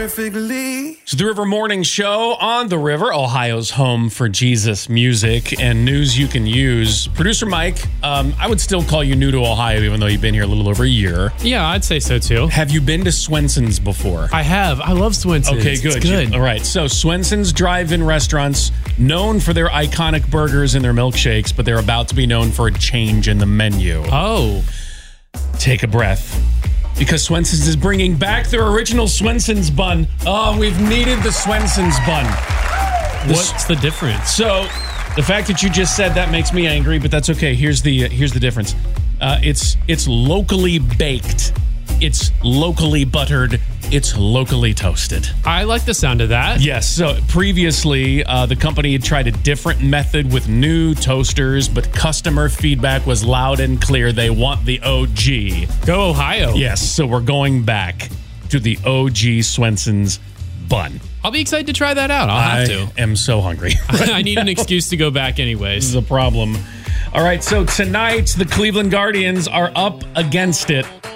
perfectly. It's the River Morning Show on the River, Ohio's home for Jesus music and news you can use. Producer Mike, I would still call you new to Ohio, even though you've been here a little over a year. Yeah, I'd say so too. Have you been to Swenson's before? I have. I love Swenson's. Okay, good. It's good. All right. So Swenson's drive-in restaurants, known for their iconic burgers and their milkshakes, but they're about to be known for a change in the menu. Oh. Take a breath. Because Swenson's is bringing back their original Swenson's bun. Oh, we've needed the Swenson's bun. What's the difference? So, the fact that you just said that makes me angry, but that's okay. Here's the difference. It's locally baked. It's locally buttered. It's locally toasted. I like the sound of that. Yes. So previously, the company had tried a different method with new toasters, but customer feedback was loud and clear. They want the OG. Go Ohio. Yes. So we're going back to the OG Swenson's bun. I'll be excited to try that out. I'll have to. I am so hungry. I need an excuse to go back This anyways. is a problem. All right. So tonight, the Cleveland Guardians are up against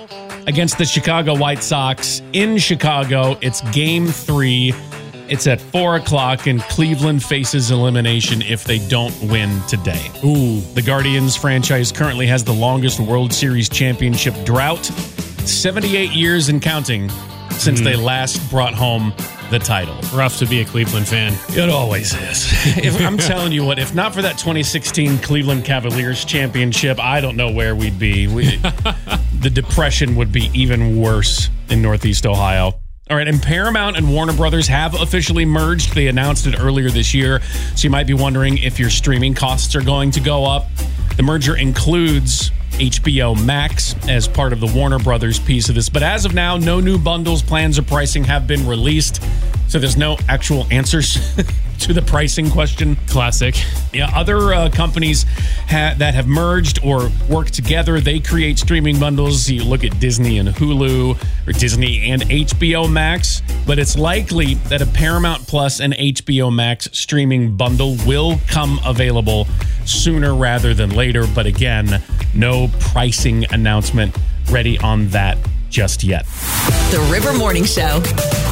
the Chicago White Sox in Chicago. It's game 3. It's at 4 o'clock, and Cleveland faces elimination if they don't win today. Ooh. The Guardians franchise currently has the longest World Series championship drought, 78 years and counting since they last brought home the title. Rough to be a Cleveland fan. It always is. I'm telling you what, if not for that 2016 Cleveland Cavaliers championship, I don't know where we'd be. The depression would be even worse in Northeast Ohio. All right, and Paramount and Warner Brothers have officially merged. They announced it earlier this year, so you might be wondering if your streaming costs are going to go up. The merger includes HBO Max as part of the Warner Brothers piece of this. But as of now, no new bundles, plans, or pricing have been released. So there's no actual answers to the pricing question. Classic. Yeah, other companies that have merged or worked together, they create streaming bundles. You look at Disney and Hulu, or Disney and HBO Max. But it's likely that a Paramount Plus and HBO Max streaming bundle will come available sooner rather than later. But again, no pricing announcement ready on that just yet. The River Morning Show.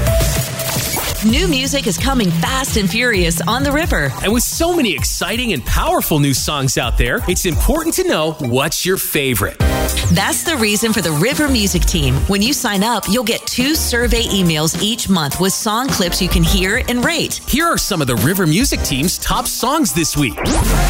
New music is coming fast and furious on the River. And with so many exciting and powerful new songs out there, it's important to know what's your favorite. That's the reason for the River Music Team. When you sign up, you'll get 2 survey emails each month with song clips you can hear and rate. Here are some of the River Music Team's top songs this week.